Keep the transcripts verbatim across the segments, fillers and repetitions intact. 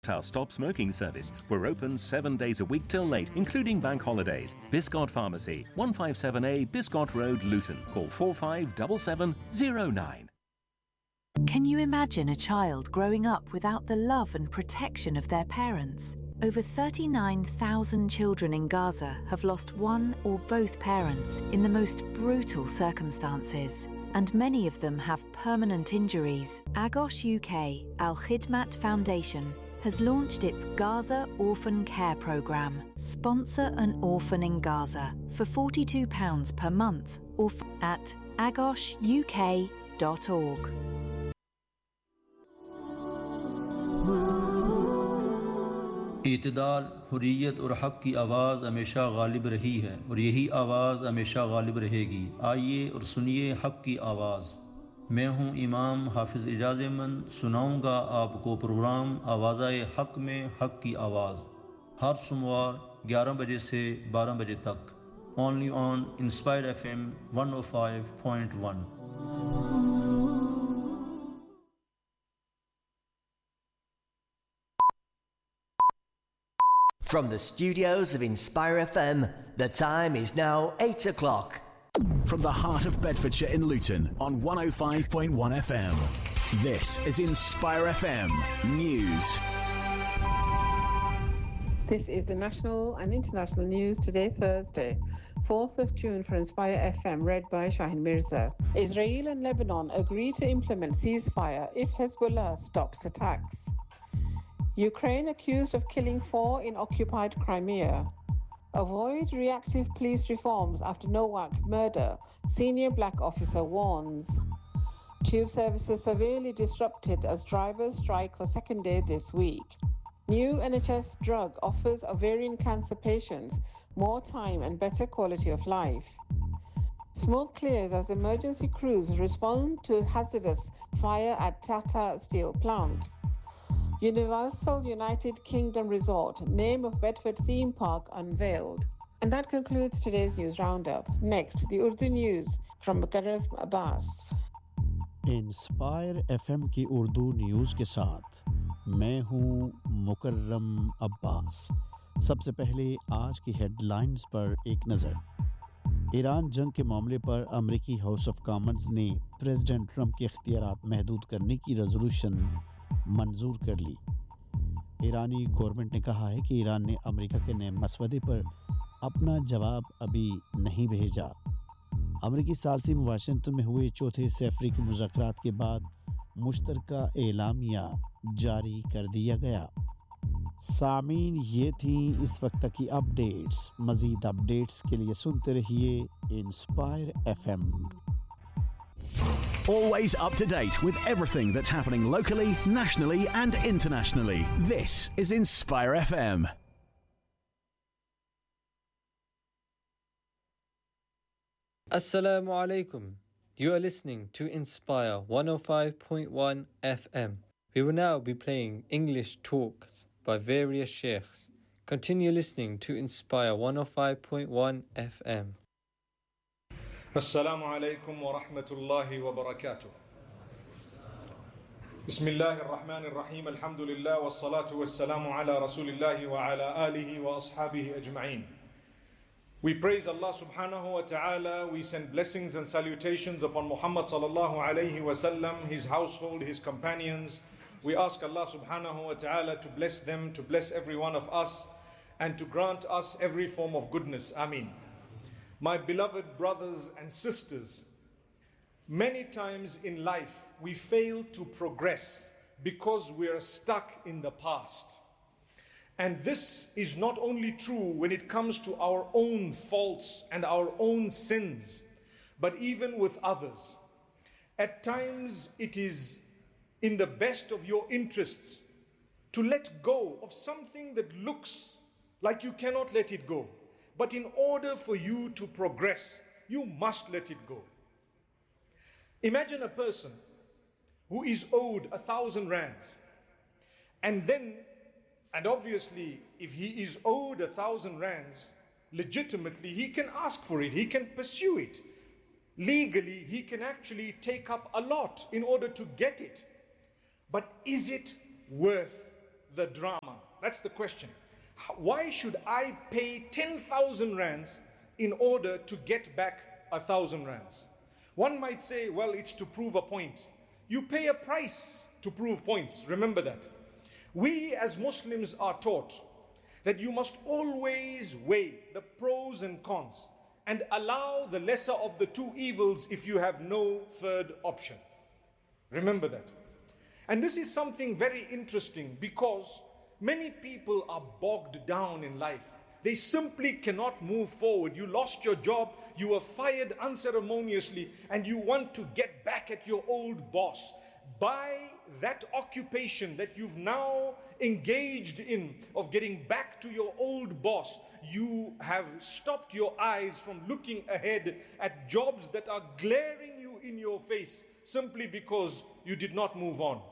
Our stop smoking service. We're open seven days a week till late, including bank holidays. Biscott Pharmacy, one fifty-seven A Biscott Road, Luton. Call four five seven seven zero nine. Can you imagine a child growing up without the love and protection of their parents? Over thirty-nine thousand children in Gaza have lost one or both parents in the most brutal circumstances, and many of them have permanent injuries. Agos U K Al Khidmat Foundation has launched its Gaza Orphan Care Programme. Sponsor an orphan in Gaza for forty-two pounds per month or f- at agos u k dot org. इत्दाल, Hurriyat और हक़ की आवाज़ हमेशा गालिब रही है और यही आवाज़ हमेशा गालिब रहेगी। आइए और सुनिए हक़ की आवाज़। मैं हूँ इमाम हाफिज़ इजाज़ अहमद, सुनाऊँगा आपको प्रोग्राम आवाज़ाए हक़ में हक़ की आवाज़, हर सोमवार ग्यारह बजे से बारह बजे तक, only on inspire F M one O five point one. From the studios of Inspire F M, the time is now eight o'clock. From the heart of Bedfordshire in Luton on one oh five point one F M. This is Inspire F M News. This is the national and international news today, Thursday, fourth of June for Inspire F M, read by Shahin Mirza. Israel and Lebanon agree to implement ceasefire if Hezbollah stops attacks. Ukraine accused of killing four in occupied Crimea. Avoid reactive police reforms after Nowak murder, senior black officer warns. Tube services severely disrupted as drivers strike for second day this week. New N H S drug offers ovarian cancer patients more time and better quality of life. Smoke clears as emergency crews respond to hazardous fire at Tata Steel plant. Universal United Kingdom Resort, name of Bedford theme park unveiled. And that concludes today's news roundup. Next, the Urdu news from Mukarraf Abbas. Inspire FM की Urdu news के साथ मैं हूं मुकर्रम अब्बास। सबसे पहले आज की headlines पर एक नज़र। ईरान जंग के मामले पर अमेरिकी हाउस ऑफ कॉमन्स ने प्रेसिडेंट ट्रंप के इख्तियारात महदूद करने की रेजोल्यूशन मंजूर कर ली। ईरानी गवर्नमेंट ने कहा है कि ईरान ने अमेरिका के नए मसवदे पर अपना जवाब अभी नहीं भेजा। अमेरिकी सालसी में वाशिंगटन में हुए चौथे से अफ्रीकी मुज़ाकरात के बाद मुश्तरका एलामिया जारी कर दिया गया। सामीन, ये थी इस वक्त की अपडेट्स। मज़ीद अपडेट्स के लिए सुनते रहिए inspire FM. Always up to date with everything that's happening locally, nationally and internationally. This is Inspire F M. Assalamu alaikum. You are listening to Inspire one oh five point one F M. We will now be playing English talks by various sheikhs. Continue listening to Inspire one oh five point one F M. السلام عليكم ورحمة الله وبركاته. بسم الله الرحمن الرحيم. الحمد لله والصلاة والسلام على رسول الله وعلى آله وأصحابه أجمعين. We praise Allah subhanahu wa ta'ala. We send blessings and salutations upon Muhammad sallallahu alayhi wa sallam, his household, his companions. We ask Allah subhanahu wa ta'ala to bless them, to bless every one of us, and to grant us every form of goodness. Ameen. My beloved brothers and sisters, many times in life we fail to progress because we are stuck in the past. And this is not only true when it comes to our own faults and our own sins, but even with others. At times it is in the best of your interests to let go of something that looks like you cannot let it go. But in order for you to progress, you must let it go. Imagine a person who is owed a thousand rands. And then, and obviously, if he is owed a thousand rands, legitimately, he can ask for it, he can pursue it. Legally, he can actually take up a lot in order to get it. But is it worth the drama? That's the question. Why should I pay ten thousand rands in order to get back a thousand rands? One might say, well, it's to prove a point. You pay a price to prove points. Remember that. We as Muslims are taught that you must always weigh the pros and cons and allow the lesser of the two evils if you have no third option. Remember that. And this is something very interesting because many people are bogged down in life. They simply cannot move forward. You lost your job, you were fired unceremoniously, and you want to get back at your old boss. By that occupation that you've now engaged in of getting back to your old boss, you have stopped your eyes from looking ahead at jobs that are glaring you in your face simply because you did not move on.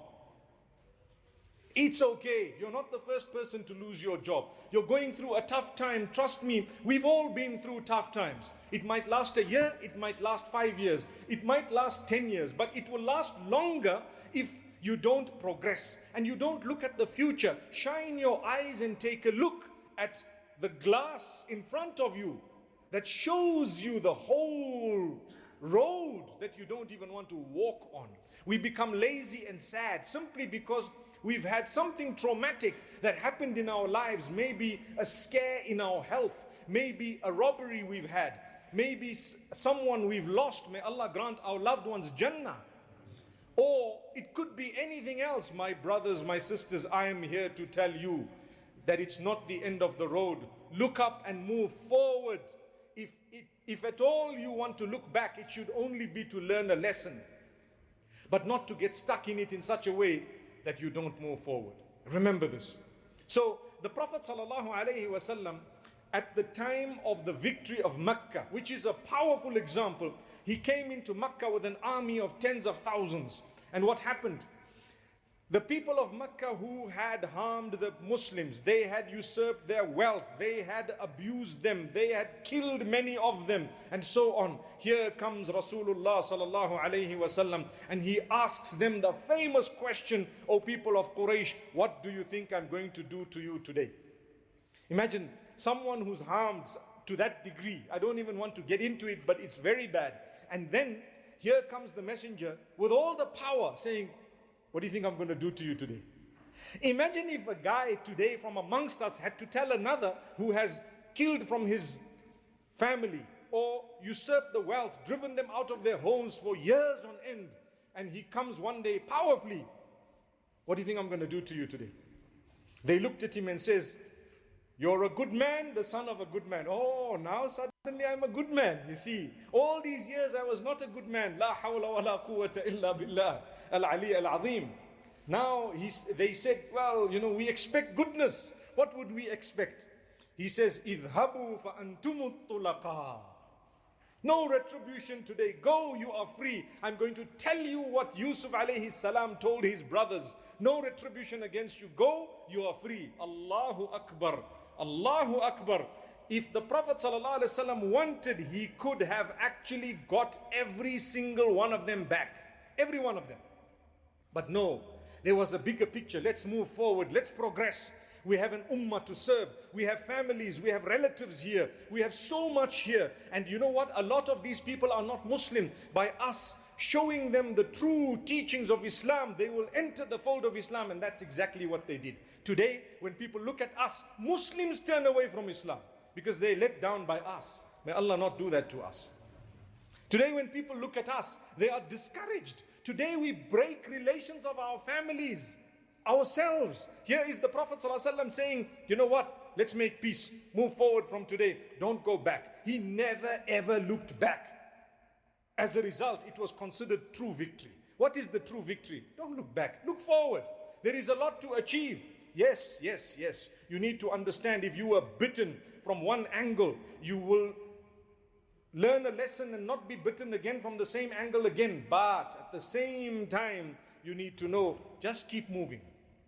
It's okay. You're not the first person to lose your job. You're going through a tough time. Trust me, we've all been through tough times. It might last a year, it might last five years, it might last ten years, but it will last longer if you don't progress and you don't look at the future. Shine your eyes and take a look at the glass in front of you that shows you the whole road that you don't even want to walk on. We become lazy and sad simply because we've had something traumatic that happened in our lives, maybe a scare in our health, maybe a robbery we've had, maybe someone we've lost, may Allah grant our loved ones Jannah. Or it could be anything else. My brothers, my sisters, I am here to tell you that it's not the end of the road. Look up and move forward. If, if, if at all you want to look back, it should only be to learn a lesson, but not to get stuck in it in such a way that you don't move forward. Remember this. So the Prophet ﷺ, at the time of the victory of Mecca, which is a powerful example, he came into Mecca with an army of tens of thousands. And what happened? The people of Mecca who had harmed the Muslims, they had usurped their wealth, they had abused them, they had killed many of them, and so on. Here comes Rasulullah sallallahu alayhi wasallam, and he asks them the famous question, O people of Quraysh, what do you think I'm going to do to you today? Imagine someone who's harmed to that degree. I don't even want to get into it, but it's very bad. And then here comes the messenger with all the power saying, what do you think I'm going to do to you today? Imagine if a guy today from amongst us had to tell another who has killed from his family or usurped the wealth, driven them out of their homes for years on end, and he comes one day powerfully. What do you think I'm going to do to you today? They looked at him and says, you're a good man, the son of a good man. Oh, now suddenly I'm a good man. You see, all these years I was not a good man. La hawla wa la quwwata illa billah al-ali al-azim. Now he's, they said, well, you know, we expect goodness. What would we expect? He says, idhabu fa antumut tulaqa. No retribution today. Go, you are free. I'm going to tell you what Yusuf alayhi salam told his brothers. No retribution against you. Go, you are free. Allahu Akbar. Allahu Akbar. If the Prophet ﷺ wanted, he could have actually got every single one of them back. Every one of them. But no, there was a bigger picture. Let's move forward. Let's progress. We have an ummah to serve. We have families. We have relatives here. We have so much here. And you know what? A lot of these people are not Muslim. By us showing them the true teachings of Islam, they will enter the fold of Islam, and that's exactly what they did. Today, when people look at us, Muslims turn away from Islam because they're let down by us. May Allah not do that to us. Today, when people look at us, they are discouraged. Today, we break relations of our families, ourselves. Here is the Prophet ﷺ saying, you know what? Let's make peace. Move forward from today. Don't go back. He never ever looked back. As a result, it was considered true victory. What is the true victory? Don't look back. Look forward. There is a lot to achieve. Yes, yes, yes. You need to understand, if you were bitten from one angle, you will learn a lesson and not be bitten again from the same angle again. But at the same time, you need to know, just keep moving.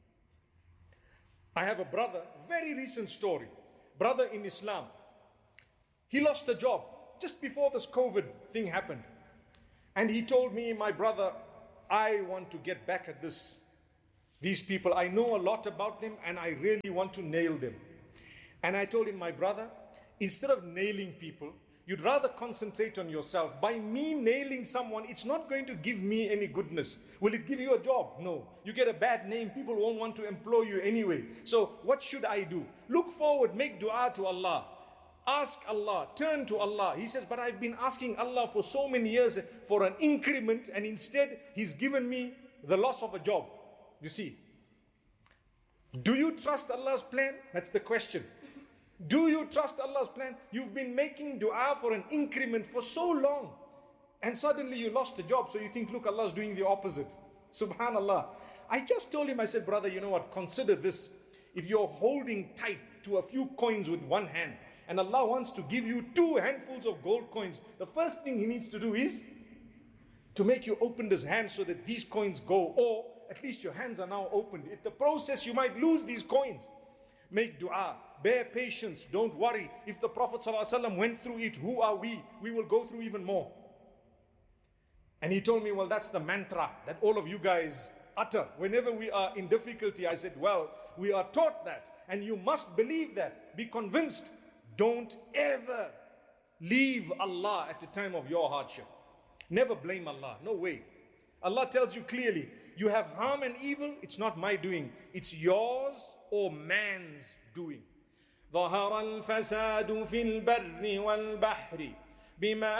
I have a brother, very recent story. Brother in Islam. He lost a job just before this COVID thing happened. And he told me, my brother, I want to get back at this These people, I know a lot about them and I really want to nail them. And I told him, my brother, instead of nailing people, you'd rather concentrate on yourself. By me nailing someone, it's not going to give me any goodness. Will it give you a job? No. You get a bad name, people won't want to employ you anyway. So what should I do? Look forward, make dua to Allah. Ask Allah, turn to Allah. He says, but I've been asking Allah for so many years for an increment, and instead He's given me the loss of a job. You see, do you trust Allah's plan? That's the question. Do you trust Allah's plan? You've been making dua for an increment for so long, and suddenly you lost a job, so you think, look, Allah's doing the opposite. Subhanallah. I just told him, I said, brother, you know what, consider this. If you're holding tight to a few coins with one hand, and Allah wants to give you two handfuls of gold coins, the first thing He needs to do is to make you open His hand so that these coins go, or at least your hands are now opened. In the process, you might lose these coins. Make dua, bear patience, don't worry. If the Prophet ﷺ went through it, who are we? We will go through even more. And he told me, well, that's the mantra that all of you guys utter whenever we are in difficulty. I said, well, we are taught that, and you must believe that. Be convinced. Don't ever leave Allah at the time of your hardship. Never blame Allah. No way. Allah tells you clearly, you have harm and evil, it's not my doing. It's yours or man's doing. ظهر الفساد في البر والبحر بما